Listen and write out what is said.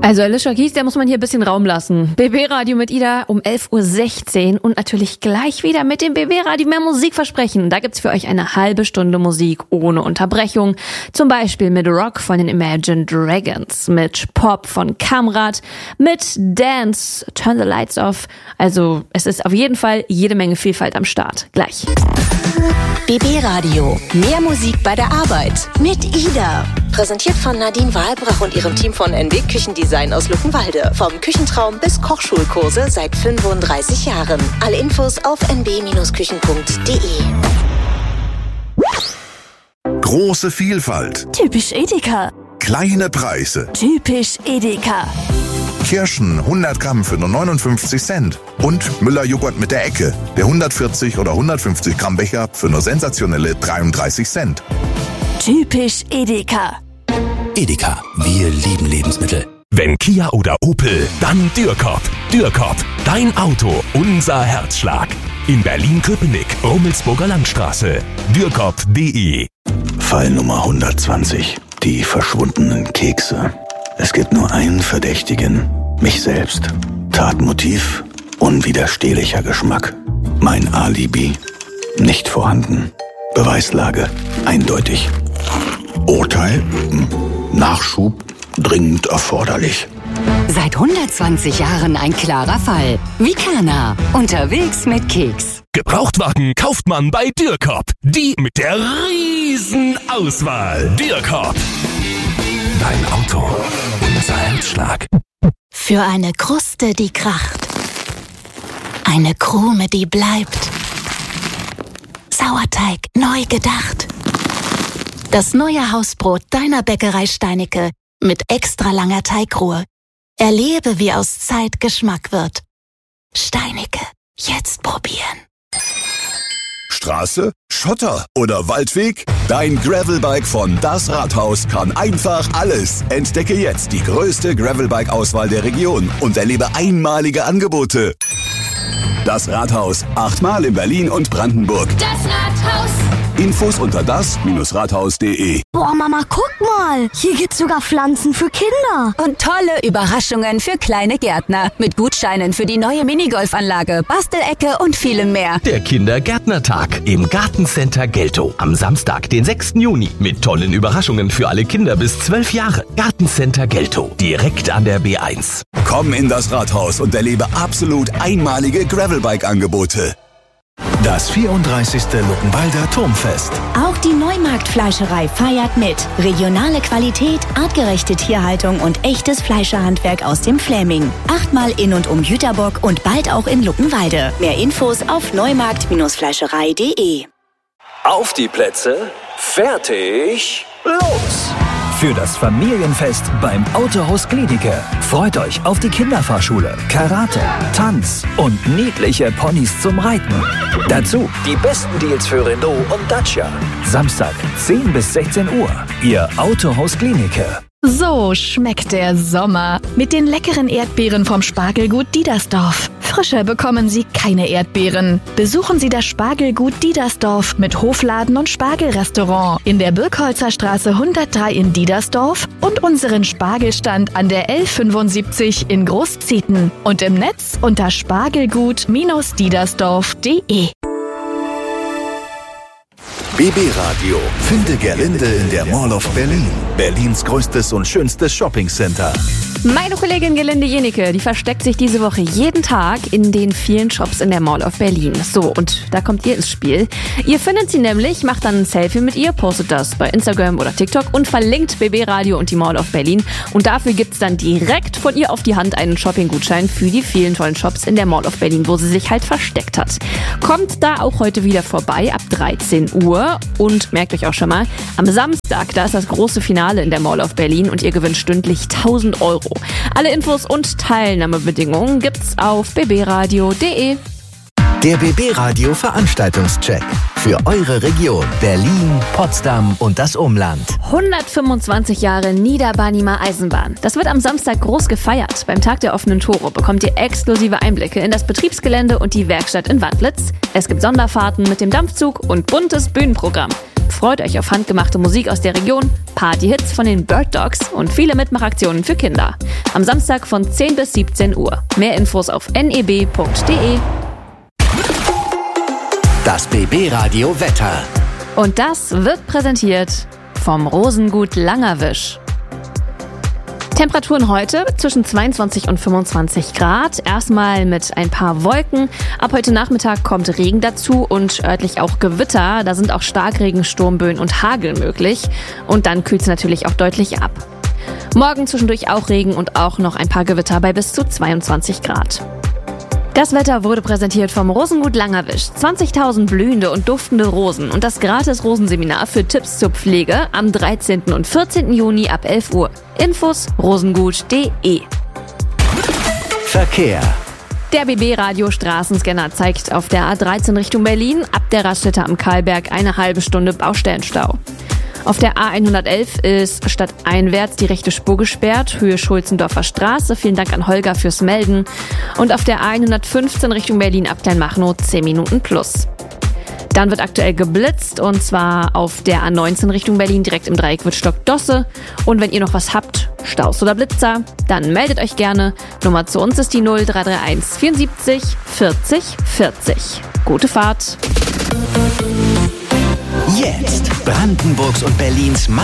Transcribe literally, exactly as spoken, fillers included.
Also Alicia Keys, der muss man hier ein bisschen Raum lassen. B B-Radio mit Ida um elf Uhr sechzehn und natürlich gleich wieder mit dem B B-Radio mehr Musik versprechen. Da gibt's für euch eine halbe Stunde Musik ohne Unterbrechung. Zum Beispiel mit Rock von den Imagine Dragons, mit Pop von Kamrat, mit Dance, Turn the Lights Off. Also es ist auf jeden Fall jede Menge Vielfalt am Start. Gleich. B B-Radio. Mehr Musik bei der Arbeit. Mit Ida. Präsentiert von Nadine Wahlbrach und ihrem Team von N W Küchendesign aus Luckenwalde. Vom Küchentraum bis Kochschulkurse seit fünfunddreißig Jahren. Alle Infos auf n b Bindestrich küchen punkt d e. Große Vielfalt. Typisch Edeka. Kleine Preise. Typisch Edeka. Kirschen hundert Gramm für nur neunundfünfzig Cent. Und Müller-Joghurt mit der Ecke. Der hundertvierzig oder hundertfünfzig Gramm Becher für nur sensationelle dreiunddreißig Cent. Typisch Edeka. Edeka, wir lieben Lebensmittel. Wenn Kia oder Opel, dann Dürrkop. Dürrkop, dein Auto, unser Herzschlag. In Berlin-Köpenick, Rummelsburger Landstraße. Dürrkop punkt d e. Fall Nummer hundertzwanzig. Die verschwundenen Kekse. Es gibt nur einen Verdächtigen. Mich selbst. Tatmotiv. Unwiderstehlicher Geschmack. Mein Alibi. Nicht vorhanden. Beweislage. Eindeutig. Urteil. Nachschub. Dringend erforderlich. Seit hundertzwanzig Jahren ein klarer Fall. Vicana. Unterwegs mit Keks. Gebrauchtwagen kauft man bei Dürrkop. Die mit der riesen Auswahl. Dürrkop. Dein Auto, unser Herzschlag. Für eine Kruste, die kracht. Eine Krume, die bleibt. Sauerteig neu gedacht. Das neue Hausbrot deiner Bäckerei Steinecke mit extra langer Teigruhe. Erlebe, wie aus Zeit Geschmack wird. Steinecke, jetzt probieren. Straße, Schotter oder Waldweg? Dein Gravelbike von Das Rathaus kann einfach alles. Entdecke jetzt die größte Gravelbike-Auswahl der Region und erlebe einmalige Angebote. Das Rathaus, achtmal in Berlin und Brandenburg. Das Rathaus. Infos unter das Rathaus punkt d e. Boah, Mama, guck mal. Hier gibt's sogar Pflanzen für Kinder. Und tolle Überraschungen für kleine Gärtner. Mit Gutscheinen für die neue Minigolfanlage, Bastelecke und vielem mehr. Der Kindergärtnertag im Gartencenter Geltow. Am Samstag, den sechsten Juni. Mit tollen Überraschungen für alle Kinder bis zwölf Jahre. Gartencenter Geltow. Direkt an der B eins. Komm in das Rathaus und erlebe absolut einmalige Gravelbike-Angebote. Das vierunddreißigste Luckenwalder Turmfest. Auch die Neumarktfleischerei feiert mit. Regionale Qualität, artgerechte Tierhaltung und echtes Fleischerhandwerk aus dem Fläming. Achtmal in und um Jüterbock und bald auch in Luckenwalde. Mehr Infos auf neumarkt Fleischerei punkt d e. Auf die Plätze, fertig, los! Für das Familienfest beim Autohaus Gliedicke. Freut euch auf die Kinderfahrschule, Karate, Tanz und niedliche Ponys zum Reiten. Dazu die besten Deals für Renault und Dacia. Samstag, zehn bis sechzehn Uhr. Ihr Autohaus Gliedicke. So schmeckt der Sommer. Mit den leckeren Erdbeeren vom Spargelgut Diedersdorf. Frischer bekommen Sie keine Erdbeeren. Besuchen Sie das Spargelgut Diedersdorf mit Hofladen und Spargelrestaurant in der Birkholzer Straße hundertdrei in Diedersdorf und unseren Spargelstand an der L fünfundsiebzig in Großzieten und im Netz unter spargelgut Diedersdorf punkt d e. B B-Radio. Finde Gerlinde in der Mall of Berlin. Berlins größtes und schönstes Shoppingcenter. Meine Kollegin Gelinde Jenicke, die versteckt sich diese Woche jeden Tag in den vielen Shops in der Mall of Berlin. So, und da kommt ihr ins Spiel. Ihr findet sie nämlich, macht dann ein Selfie mit ihr, postet das bei Instagram oder TikTok und verlinkt B B-Radio und die Mall of Berlin. Und dafür gibt's dann direkt von ihr auf die Hand einen Shopping-Gutschein für die vielen tollen Shops in der Mall of Berlin, wo sie sich halt versteckt hat. Kommt da auch heute wieder vorbei ab dreizehn Uhr und merkt euch auch schon mal, am Samstag, da ist das große Finale in der Mall of Berlin und ihr gewinnt stündlich tausend Euro. Alle Infos und Teilnahmebedingungen gibt's auf b b radio punkt d e. Der B B-Radio Veranstaltungscheck für eure Region Berlin, Potsdam und das Umland. hundertfünfundzwanzig Jahre Niederbarnimer Eisenbahn. Das wird am Samstag groß gefeiert. Beim Tag der offenen Tore bekommt ihr exklusive Einblicke in das Betriebsgelände und die Werkstatt in Wandlitz. Es gibt Sonderfahrten mit dem Dampfzug und buntes Bühnenprogramm. Freut euch auf handgemachte Musik aus der Region, Partyhits von den Bird Dogs und viele Mitmachaktionen für Kinder. Am Samstag von zehn bis siebzehn Uhr. Mehr Infos auf n e b punkt d e. Das B B-Radio Wetter. Und das wird präsentiert vom Rosengut Langerwisch. Temperaturen heute zwischen zweiundzwanzig und fünfundzwanzig Grad. Erstmal mit ein paar Wolken. Ab heute Nachmittag kommt Regen dazu und örtlich auch Gewitter. Da sind auch Starkregen, Sturmböen und Hagel möglich. Und dann kühlt es natürlich auch deutlich ab. Morgen zwischendurch auch Regen und auch noch ein paar Gewitter bei bis zu zweiundzwanzig Grad. Das Wetter wurde präsentiert vom Rosengut Langerwisch. zwanzigtausend blühende und duftende Rosen und das Gratis-Rosenseminar für Tipps zur Pflege am dreizehnten und vierzehnten Juni ab elf Uhr. Infos rosengut punkt d e. Verkehr. Der B B-Radio Straßenscanner zeigt auf der A dreizehn Richtung Berlin ab der Raststätte am Karlberg eine halbe Stunde Baustellenstau. Auf der A hundertelf ist stadteinwärts die rechte Spur gesperrt, Höhe Schulzendorfer Straße. Vielen Dank an Holger fürs Melden. Und auf der A hundertfünfzehn Richtung Berlin ab Kleinmachnow zehn Minuten plus. Dann wird aktuell geblitzt und zwar auf der A neunzehn Richtung Berlin direkt im Dreieck Wittstock-Dosse. Und wenn ihr noch was habt, Staus oder Blitzer, dann meldet euch gerne. Nummer zu uns ist die null drei drei eins vierundsiebzig vierzig vierzig. Gute Fahrt! Jetzt Brandenburgs und Berlins